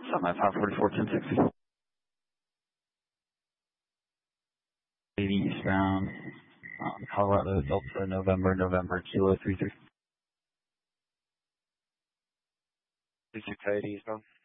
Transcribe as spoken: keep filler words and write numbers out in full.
Something at five forty-four, ten sixty. eighty eastbound, um, Colorado Delta, November, November, Kilo three three. three six eight eastbound.